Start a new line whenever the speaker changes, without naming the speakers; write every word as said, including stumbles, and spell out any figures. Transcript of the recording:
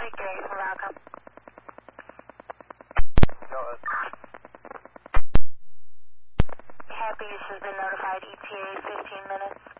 Victor eight from Rockham.
Go ahead.
Happy use has been notified, E T A fifteen minutes.